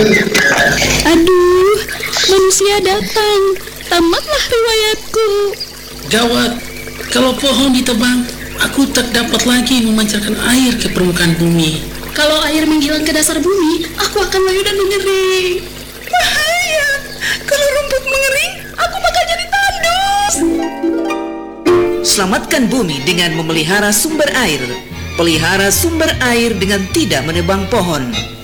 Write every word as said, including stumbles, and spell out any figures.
Aduh, manusia datang. Tamatlah riwayatku. Gawat, kalau pohon ditebang, aku tak dapat lagi memancarkan air ke permukaan bumi. Kalau air menghilang ke dasar bumi, aku akan layu dan mengering. Bahaya, kalau rumput mengering, aku bakal jadi tandus. Selamatkan bumi dengan memelihara sumber air. Pelihara sumber air dengan tidak menebang pohon.